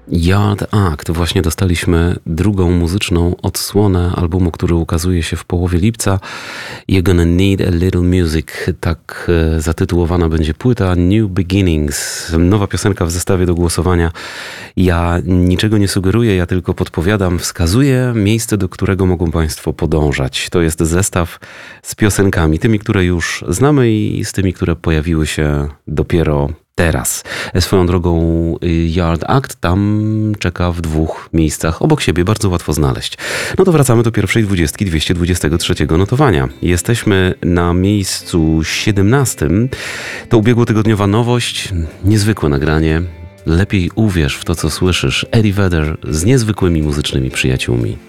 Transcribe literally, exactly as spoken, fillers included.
Yard Act. Właśnie dostaliśmy drugą muzyczną odsłonę albumu, który ukazuje się w połowie lipca. You're Gonna Need a Little Music. Tak e, zatytułowana będzie płyta New Beginnings. Nowa piosenka w zestawie do głosowania. Ja niczego nie sugeruję, ja tylko podpowiadam, wskazuję miejsce, do którego mogą Państwo podążać. To jest zestaw z piosenkami, tymi, które już znamy i z tymi, które pojawiły się dopiero teraz. Swoją drogą Yard Act tam czeka w dwóch miejscach obok siebie, bardzo łatwo znaleźć. No to wracamy do pierwszej dwudziestki dwieście dwudziestego trzeciego notowania. Jesteśmy na miejscu siedemnastym. To ubiegłotygodniowa nowość, niezwykłe nagranie. Lepiej uwierz w to, co słyszysz. Eddie Vedder z niezwykłymi muzycznymi przyjaciółmi.